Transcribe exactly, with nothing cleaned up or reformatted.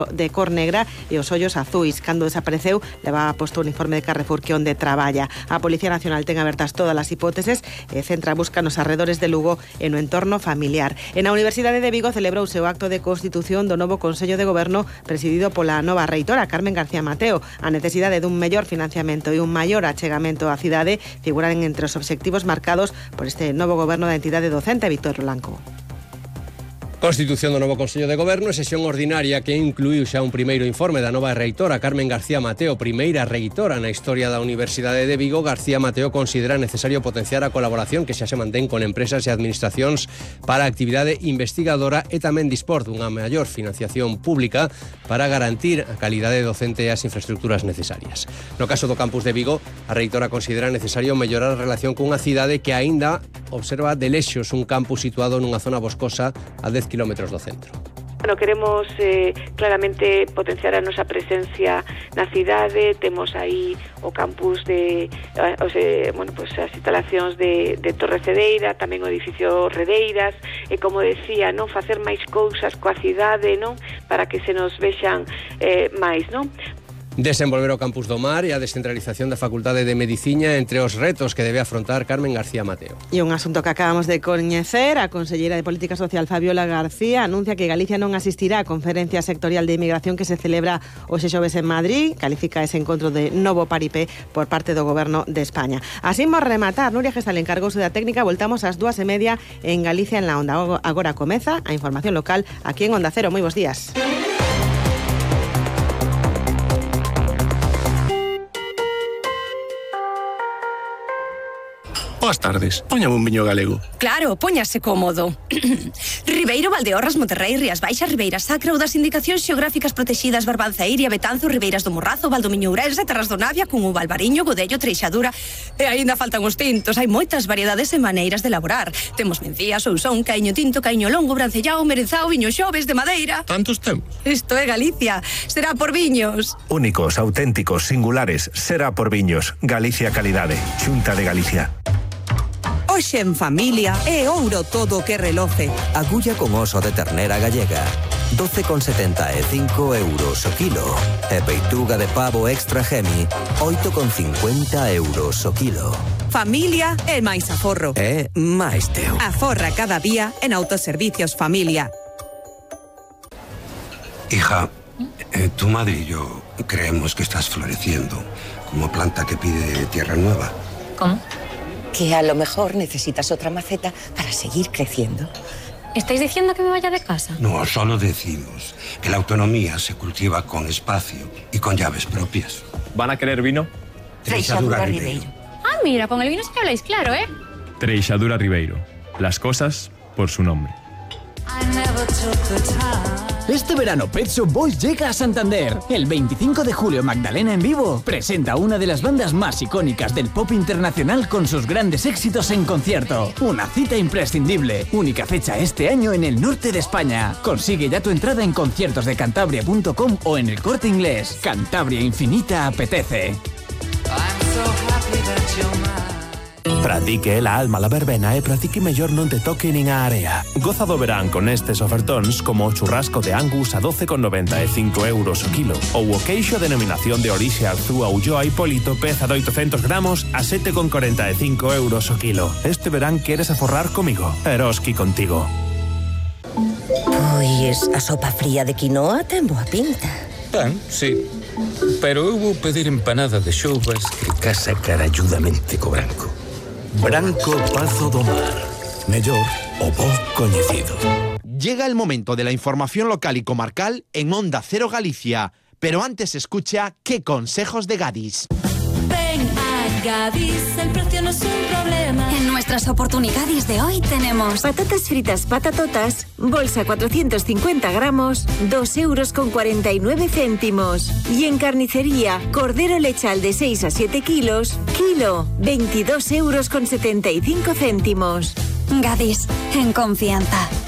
de cor negra e os ollos azuis. Cando desapareceu, leva posto un informe de Carrefour que onde traballa. A Policía Nacional ten abertas todas as hipóteses e centra a busca nos arredores de Lugo e no entorno familiar. E na Universidade de Vigo celebrouse o acto de constitución do novo Consello de Goberno presidido pola nova reitora, Carmen García Mateo. A necesidade dun mellor financiamento e un maior achegamento á cidade figuran entre os obxectivos marcados por este novo goberno da entidade docente, Víctor Blanco. Constitución do novo Consello de Goberno, sesión ordinaria que incluiu xa un primeiro informe da nova reitora, Carmen García Mateo, primeira reitora na historia da Universidade de Vigo. García Mateo considera necesario potenciar a colaboración que xa se mantén con empresas e administracións para a actividade investigadora e tamén dispor dunha maior financiación pública para garantir a calidade docente e as infraestructuras necesarias. No caso do campus de Vigo, a reitora considera necesario mellorar a relación cunha cidade que aínda observa de lexos un campus situado nunha zona boscosa a dez kilómetros do centro. Bueno, queremos eh, claramente potenciar a nosa presencia na cidade. Temos aí o campus de eh, o sea, bueno, pues as instalacións de, de Torre Cedeira, tamén o edificio Redeiras, e como decía, non facer máis cousas coa cidade, non, para que se nos vexan eh, máis, non? Desenvolver o campus do Mar e a descentralización da Facultade de Medicina entre os retos que debe afrontar Carmen García Mateo. E un asunto que acabamos de coñecer, a conselleira de Política Social Fabiola García anuncia que Galicia non asistirá á conferencia sectorial de inmigración que se celebra hoxe xoves en Madrid. Califica ese encontro de novo paripé por parte do Goberno de España. Así imos rematar. Nuria Gestal encargouse da técnica. Voltamos ás dúas e media en Galicia en la Onda. Agora comeza a información local aquí en Onda Cero. Moi bons días. Boas tardes, póñame un viño galego. Claro, póñase cómodo. Ribeiro, Valdeorras, Monterrei, Rías Baixas, Ribeira Sacra ou das indicacións xeográficas protegidas Barbanza, Iria, Betanzo, Ribeiras do Morrazo, Valdomiño Ourense, Terras do Navia, Cunhuva, Albariño, Godello, Treixadura. E aínda faltan os tintos. Hai moitas variedades e maneiras de elaborar. Temos mencía, sousón, caiño tinto, caiño longo, brancellao, merenzao, viño xoves de madeira. Tantos temos. Isto é Galicia. Será por viños. Únicos, auténticos, singulares. Será por viños. Galicia Calidade. Xunta de Galicia. Hoxe en familia é ouro todo o que reloce. Agulla con oso de ternera gallega, doce con setenta e cinco euros o kilo. E peituga de pavo extra gemi, oito con cincuenta euros o kilo. Familia é máis aforro. É máis teu. Aforra cada día en Autoservicios Familia. Hija, eh, tu madre y yo creemos que estás floreciendo como planta que pide tierra nueva. ¿Cómo? Que a lo mejor necesitas otra maceta para seguir creciendo. ¿Estáis diciendo que me vaya de casa? No, solo decimos que la autonomía se cultiva con espacio y con llaves propias. ¿Van a querer vino? Treixadura Ribeiro. Ah, mira, con el vino sí que habláis claro, ¿eh? Treixadura Ribeiro. Las cosas por su nombre. Este verano Pet Shop Boys llega a Santander. El veinticinco de julio Magdalena en Vivo presenta una de las bandas más icónicas del pop internacional con sus grandes éxitos en concierto. Una cita imprescindible. Única fecha este año en el norte de España. Consigue ya tu entrada en conciertos de cantabria punto com o en el Corte Inglés. Cantabria Infinita apetece. Pratique la alma la verbena e pratique mellor non te toque nin a area. Goza do verán con estes ofertóns como o churrasco de Angus a doce con noventa e cinco euros o kilo ou o queixo denominación de orixe Arzúa Ulloa Hipólito peza de oitocentos gramos a sete con corenta e cinco euros o kilo. Este verán queres aforrar comigo? Eroski contigo. Pois a sopa fría de quinoa ten boa pinta. Ben, sí. Pero eu vou pedir empanada de xoubas que casa caralludamente co branco. Branco Pazo do Mar. Mellor o bo coñecido. Llega el momento de la información local y comarcal en Onda Cero Galicia. Pero antes escucha qué consejos de Gadis. Ven a Gadis, el precio no es un problema. En nuestras oportunidades de hoy tenemos patatas fritas patatotas, bolsa cuatrocientos cincuenta gramos, dos euros con cuarenta y nueve céntimos. Y en carnicería, cordero lechal de seis a siete kilos, kilo, veintidós euros con setenta y cinco céntimos. Gadis, en confianza.